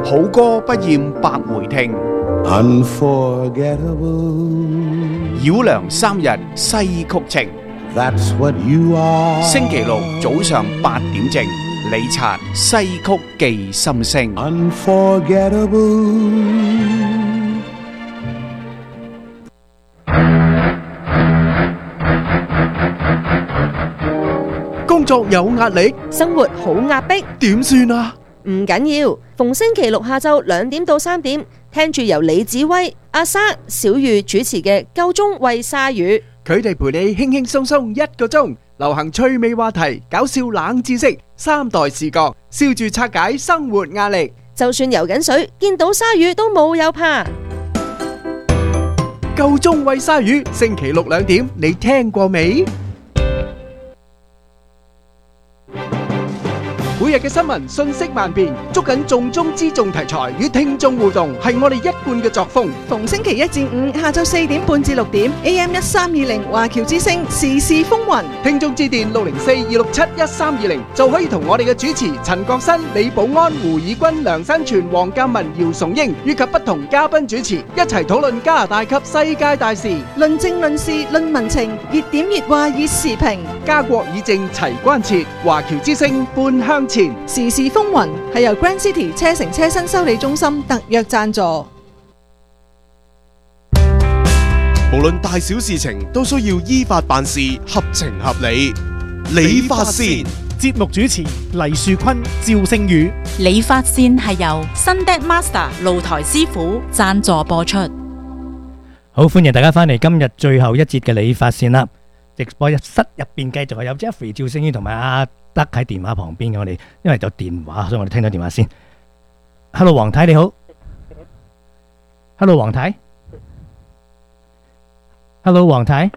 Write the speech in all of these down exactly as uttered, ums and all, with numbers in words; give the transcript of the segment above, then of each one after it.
好歌不厭百回聽。 Unforgettable， 繞梁三日西曲情。 That's what you are。 星期六早上八點正，李察西曲記心聲。 Unforgettable。 工作有壓力， 生活好壓迫， 點算啊？ 唔緊要，逢星期六下晝兩點到三點，聽住由李子威、阿莎、小玉主持嘅《夠鐘為鯊魚》， 佢哋陪你輕輕鬆鬆一個鐘，流行趣味話題、搞笑冷知識、三代視角，笑住拆解生活壓力。 就算游緊水，見到鯊魚都冇有怕。 夠鐘為鯊魚，星期六兩點，你聽過未？每日嘅新聞瞬息萬變，捉緊重中之重題材與聽眾互動，係我哋一貫嘅作風。 逢星期一至五下晝四點半至六點 ，A M 一三二零華僑之聲時事風雲。 聽眾致電六零四二六七一三二零就可以同我哋嘅主持陳國新、李寶安、胡以軍、梁新全、黃鑑文、姚崇英以及不同嘉賓主持一齊討論加拿大及世界大事， 論政論事論民情，熱點熱話熱時評， 家國以正齊關切，華僑之聲半向前。 時事風雲係由 Grand City 車城車身修理中心特約贊助。 無論大小事情都需要依法辦事，合情合理。理髮線節目主持黎樹坤、趙星宇。 理髮線係由 Sunday Master 露台師傅贊助播出。 好，歡迎大家翻嚟今日最後一節嘅理髮線啦！直播室入邊繼續係有 Jeffrey、趙星宇同埋阿德喺電話旁邊嘅，我哋因為有電話，所以我哋聽到電話先。Hello， 黃太你好。Hello， 黃太。Hello， 黃太。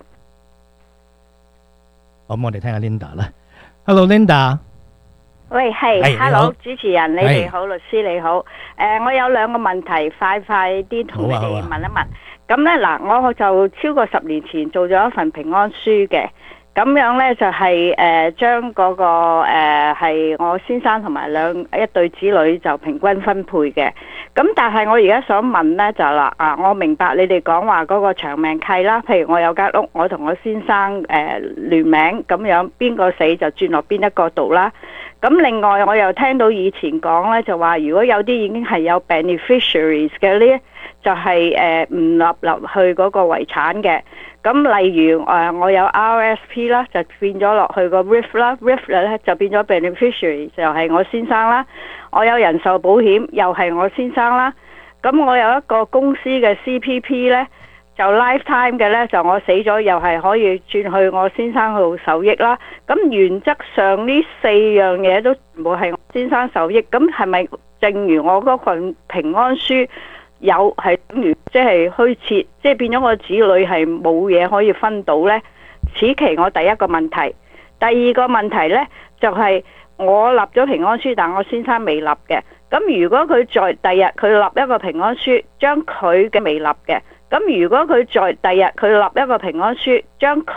好，咁我哋聽下 Linda 啦。Hello，Linda。 喂，係係 ，Hello，主持人，你哋好， 係律師你好。誒，我有兩個問題，快快啲同你好啊哋好啊問一問。咁咧嗱，我就超過十年前做咗一份平安書嘅。咁樣呢，就係誒將嗰個誒係我先生同埋兩一對子女就平均分配嘅。咁但係我而家想問呢，就啦啊，我明白你哋講話嗰個長命契啦，譬如我有間屋，我同我先生誒聯名咁樣，邊個死就轉落邊一個度啦。咁另外我又聽到以前講呢，就話如果有啲已經係有 beneficiaries 嘅呢，就係誒唔納入去嗰個遺產嘅。咁例如誒我有 R S P 啦，就變咗落去個 R I F 啦 ，R I F 咧就變咗 beneficiary 就係我先生啦。我有人壽保險又係我先生啦。咁我有一個公司嘅 C P P 咧，就 lifetime 嘅咧，就我死咗又係可以轉去我先生度受益啦。咁原則上呢四樣嘢都全部係我先生受益。咁係咪正如我嗰份平安書有係等於即係虛設，即係變咗我子女係冇嘢可以分到呢？此其我第一個問題。第二個問題呢，就係、是、我立咗平安書，但我先生未立嘅。咁如果佢在第日佢立一個平安書，將佢嘅未立嘅，咁如果佢在第日佢立一個平安書，將